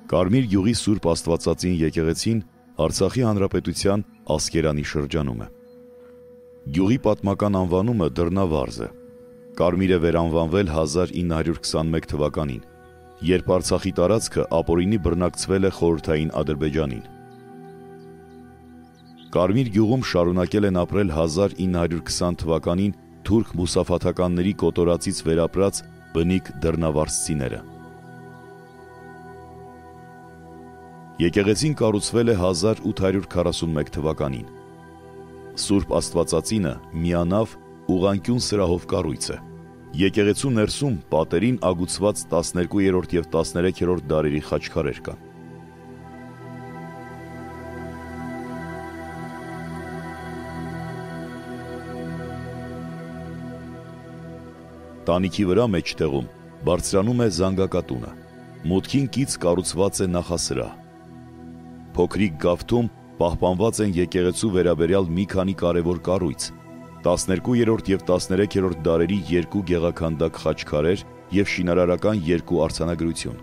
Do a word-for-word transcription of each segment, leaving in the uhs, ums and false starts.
Կարմիր գյուղի Սուրբ Աստվածածին եկեղեցին Արցախի Հանրապետության Ասկերանի շրջանում է։ Գյուղի պատմական անվանումը Դռնավարզ է։ Կարմիր է վերանվանվել հազար ինը հարյուր քսանմեկ թվականին, երբ Արցախի տարածքը ապօրինի բռնակցվել է խորհրդային Ադրբեջանին։ Կարմիր գյուղում շարունակել են ապրել հազար ինը հարյուր քսան թվականին թուրք մուսաֆաթականների կոտորածից վերապրած բնիկ դռնավարսցիները։ Եկեղեցին կառուցվել է հազար ութ հարյուր քառասունմեկ թվականին։ Սուրբ Աստվածածինը միանավ ուղղանկյուն սրահով կառույց է։ Եկեղեցու ներսում պատերին ագուցված տասներկուերորդ և տասներեքերորդ դարերի խաչքարեր կան։ Տանիքի վրա մեջտեղում բարձրանում է զանգակատունը։ Մուտքին կից կառուցված է նախասրահ։ Փոքրիկ գավթում պահպանված են եկեղեցու վերաբերյալ մի քանի կարևոր կառույց, տասներկուերորդ և տասներեքերորդ դարերի երկու գեղաքանդակ խաչքարեր և շինարարական երկու արձանագրություն։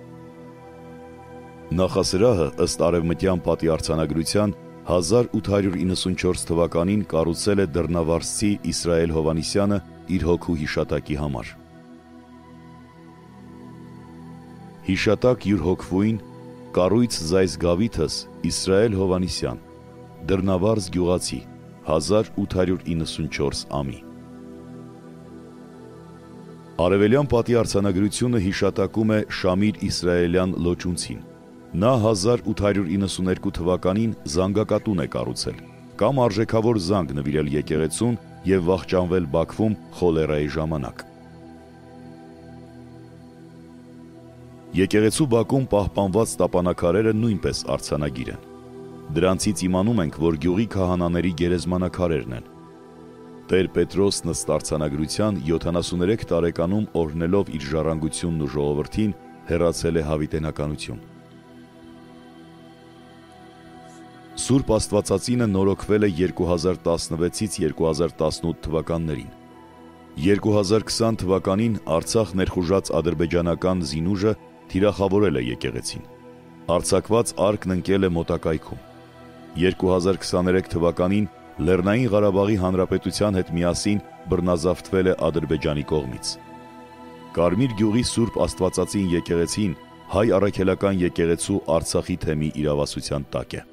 Նախասրահը ըստ արևմտյան պատի արձանագրության հազար ութ հարյուր իննսունչորս թվականին կառուցել է դռնավարսցի Իսրայել Հովհաննիսյանը իր հոգու հիշատակի համար։ Հիշատակ յուր հոգվույն կառույց զայս գավիթս Իսրայել Հովհաննիսյան, Դռնավարզ գյուղացի, հազար ութ հարյուր իննսունչորս ամի։ Արևելյան պատի արձանագրությունը հիշատակում է Շամիր Իսրայելյան լոճունցին։ Նա հազար ութ հարյուր իննսուներկու թվականին զանգակատուն է կառուցել, կամ արժեքավոր զանգ նվիրել եկեղեցուն և վախճանվել Բաքվում խոլերայի ժամանակ։ Եկեղեցու բակում պահպանված տապանաքարերը նույնպես արձանագիր են։ Դրանցից իմանում ենք, որ գյուղի քահանաների գերեզմանակարերն են։ Տեր Պետրոսն ըստ արձանագրության յոթանասուներեք տարեկանում օրհնելով իր ժառանգությունն ու ժողովրդին հեռացել է հավիտենականություն։ Սուրբ Աստվածածինը նորոգվել է երկու հազար տասնվեցից երկու հազար տասնութ թվականներին։ երկու հազար քսան թվականին Արցախ ներխուժած ադրբեջանական զինուժը թիրախավորել է եկեղեցին։ Արձակված արկն ընկել է մոտակայքում։ երկու հազար քսաներեք թվականին Լեռնային Ղարաբաղի Հանրապետության հետ միասին բռնազավթվել է Ադրբեջանի կողմից։ Կարմիր գյուղի Սուրբ Աստվածածին եկեղեցին հայ առաքելական եկեղեցու Արցախի թեմի իրավասության տակ է։